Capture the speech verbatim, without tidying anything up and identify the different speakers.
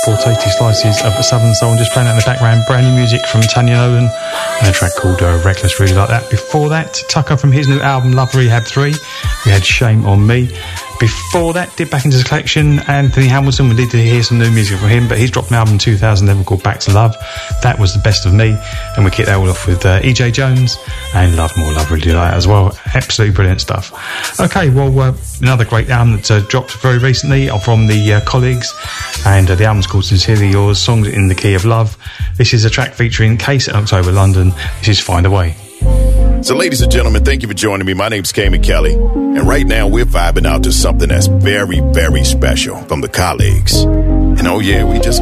Speaker 1: four tasty slices of Southern Soul, and just playing out in the background, brand new music from Tanya Nolan and a track called uh, Reckless, really like that. Before that, Tucker from his new album Love Rehab three, we had Shame on Me. Before that, did back into the collection, Anthony Hamilton. We need to hear some new music from him, but he's dropped an album in two thousand eleven called Back to Love. That was the best of me, and we kicked that all off with uh, E J Jones and Love More Love, really like that as well. Absolutely brilliant stuff. Okay, well, uh, another great album that uh, dropped very recently from the uh, Colleagues, and uh, the album's called Sincerely Yours, Songs in the Key of Love. This is a track featuring Case at October London. This is Find a Way.
Speaker 2: So, ladies and gentlemen, thank you for joining me. My name's Kamie Kelly, and right now we're vibing out to something that's very, very special from the Colleagues. And oh yeah, we just